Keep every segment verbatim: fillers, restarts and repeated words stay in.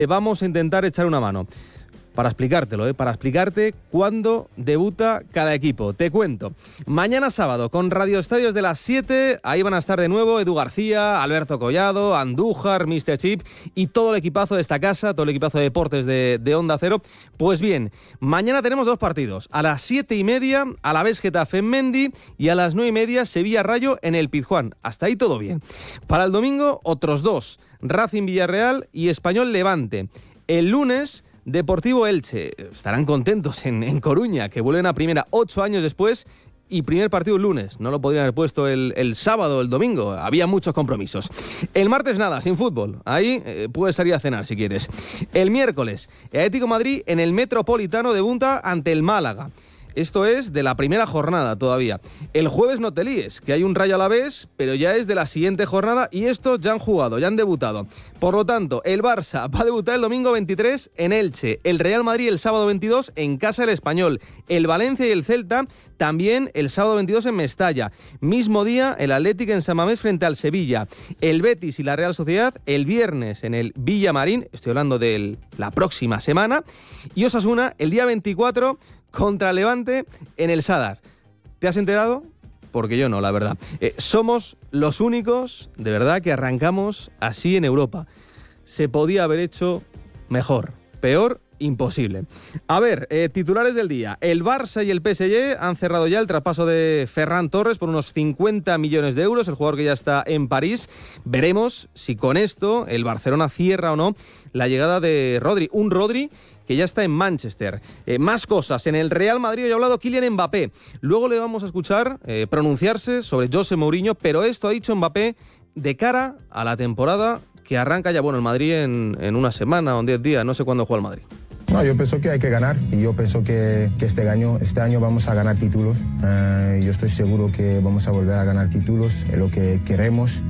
vamos a intentar echar una mano. Para explicártelo, ¿eh? Para explicarte cuándo debuta cada equipo. Te cuento. Mañana sábado, con Radio Estadio de las siete, ahí van a estar de nuevo Edu García, Alberto Collado, Andújar, míster Chip y todo el equipazo de esta casa, todo el equipazo de deportes de, de Onda Cero. Pues bien, mañana tenemos dos partidos. A las siete y media, Alavés Getafe en Mendy, y a las nueve y media, Sevilla Rayo en el Pizjuán. Hasta ahí todo bien. Para el domingo, otros dos. Racing Villarreal y Español Levante. El lunes, Deportivo Elche. Estarán contentos en, en Coruña, que vuelven a primera ocho años después, y primer partido el lunes. No lo podrían haber puesto el, el sábado o el domingo. Había muchos compromisos. El martes nada, sin fútbol. Ahí eh, puedes salir a cenar si quieres. El miércoles, Atlético de Madrid en el Metropolitano debuta ante el Málaga. Esto es de la primera jornada todavía. El jueves no te líes, que hay un Rayo Alavés, pero ya es de la siguiente jornada y estos ya han jugado, ya han debutado. Por lo tanto, el Barça va a debutar el domingo veintitrés en Elche, el Real Madrid el sábado veintidós en casa del Español, el Valencia y el Celta también el sábado veintidós en Mestalla. Mismo día, el Atlético en San Mamés frente al Sevilla, el Betis y la Real Sociedad el viernes en el Villamarín, estoy hablando de la próxima semana, y Osasuna el día veinticuatro contra Levante en el Sadar. ¿Te has enterado? Porque yo no, la verdad. Eh, somos los únicos, de verdad, que arrancamos así en Europa. Se podía haber hecho mejor. Peor, imposible. A ver, eh, titulares del día. El Barça y el P S G han cerrado ya el traspaso de Ferran Torres por unos cincuenta millones de euros, el jugador que ya está en París. Veremos si con esto el Barcelona cierra o no la llegada de Rodri. Un Rodri que ya está en Manchester. Eh, más cosas. En el Real Madrid hoy ha hablado Kylian Mbappé. Luego le vamos a escuchar eh, pronunciarse sobre José Mourinho, pero esto ha dicho Mbappé de cara a la temporada que arranca ya, bueno, el Madrid en, en una semana o en diez días. No sé cuándo juega el Madrid. No, yo pienso que hay que ganar y yo pienso que, que este, año, este año vamos a ganar títulos. Uh, yo estoy seguro que vamos a volver a ganar títulos, es lo que queremos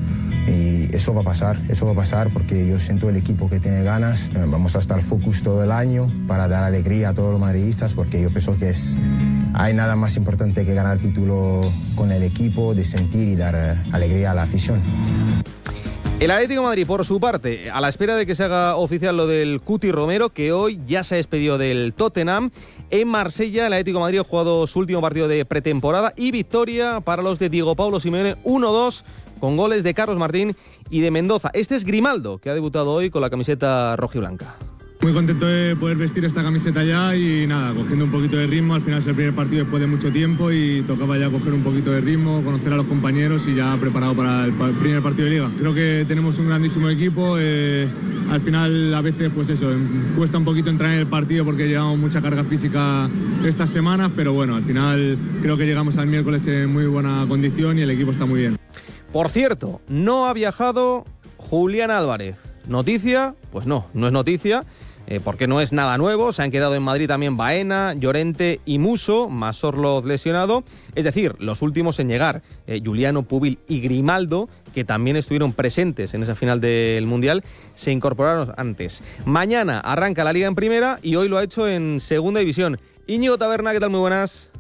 y eso va a pasar, eso va a pasar porque yo siento el equipo que tiene ganas. Uh, vamos a estar focus todo el año para dar alegría a todos los madridistas porque yo pienso que es, hay nada más importante que ganar título con el equipo, de sentir y dar uh, alegría a la afición. El Atlético de Madrid, por su parte, a la espera de que se haga oficial lo del Cuti Romero, que hoy ya se ha despedido del Tottenham. En Marsella, el Atlético de Madrid ha jugado su último partido de pretemporada y victoria para los de Diego Paulo Simeone uno dos con goles de Carlos Martín y de Mendoza. Este es Grimaldo, que ha debutado hoy con la camiseta rojiblanca. Muy contento de poder vestir esta camiseta ya y nada, cogiendo un poquito de ritmo. Al final es el primer partido después de mucho tiempo y tocaba ya coger un poquito de ritmo, conocer a los compañeros y ya preparado para el primer partido de Liga. Creo que tenemos un grandísimo equipo. Eh, al final a veces pues eso, cuesta un poquito entrar en el partido porque llevamos mucha carga física estas semanas, pero bueno, al final creo que llegamos al miércoles en muy buena condición y el equipo está muy bien. Por cierto, no ha viajado Julián Álvarez. ¿Noticia? Pues no, no es noticia. Eh, porque no es nada nuevo, se han quedado en Madrid también Baena, Llorente y Muso, más Orloz lesionado, es decir, los últimos en llegar, eh, Juliano, Pubil y Grimaldo, que también estuvieron presentes en esa final del Mundial, se incorporaron antes. Mañana arranca la Liga en primera y hoy lo ha hecho en segunda división. Íñigo Taberna, ¿qué tal? Muy buenas.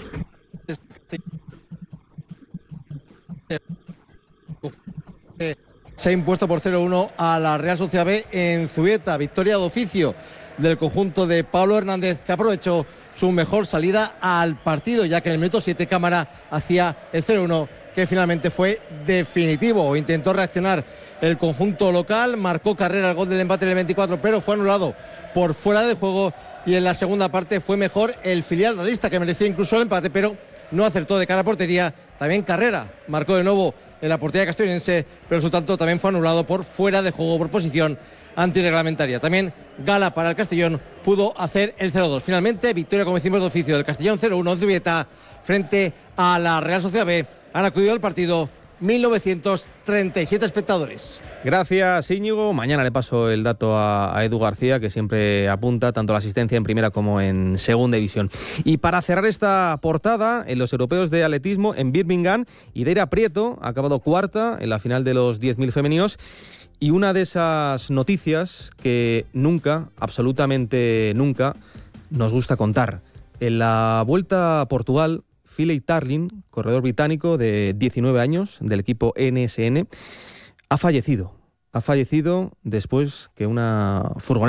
Se ha impuesto por cero uno a la Real Sociedad B en Zubieta. Victoria de oficio del conjunto de Pablo Hernández, que aprovechó su mejor salida al partido, ya que en el minuto siete Cámara hacía el cero uno, que finalmente fue definitivo. Intentó reaccionar el conjunto local, marcó Carrera el gol del empate en el veinticuatro, pero fue anulado por fuera de juego, y en la segunda parte fue mejor el filial realista, que mereció incluso el empate, pero no acertó de cara a portería. También Carrera marcó de nuevo en la portería castellonense, pero su tanto también fue anulado por fuera de juego por posición antirreglamentaria. También Gala para el Castellón pudo hacer el cero dos. Finalmente, victoria, como decimos, de oficio del Castellón cero uno en Zubieta frente a la Real Sociedad B. Han acudido al partido mil novecientos treinta y siete espectadores. Gracias, Íñigo. Mañana le paso el dato a, a Edu García, que siempre apunta tanto la asistencia en primera como en segunda división. Y para cerrar esta portada, en los europeos de atletismo en Birmingham, Idaira Prieto ha acabado cuarta en la final de los diez mil femeninos. Y una de esas noticias que nunca, absolutamente nunca, nos gusta contar. En la Vuelta a Portugal, Philip Tarling, corredor británico de diecinueve años del equipo N S N, ha fallecido. Ha fallecido después que una furgoneta